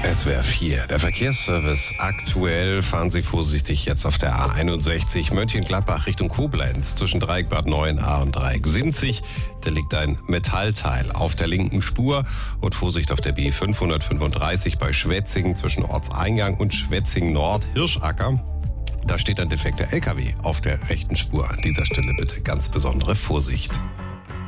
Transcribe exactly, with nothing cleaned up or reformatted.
S W R vier. Der Verkehrsservice aktuell. Fahren Sie vorsichtig jetzt auf der A einundsechzig Mönchengladbach Richtung Koblenz zwischen Dreieck Bad Neuenahr und Dreieck Sinzig. Da liegt ein Metallteil auf der linken Spur. Und Vorsicht auf der B fünfhundertfünfunddreißig bei Schwetzingen zwischen Ortseingang und Schwetzingen Nord Hirschacker. Da steht ein defekter L K W auf der rechten Spur. An dieser Stelle bitte ganz besondere Vorsicht.